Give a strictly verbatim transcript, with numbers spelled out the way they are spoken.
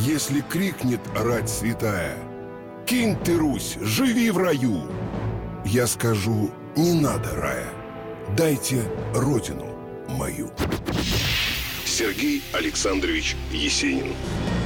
Если крикнет рать святая: «Кинь ты, Русь, живи в раю!» Я скажу: не надо рая, дайте родину мою. Сергей Александрович Есенин.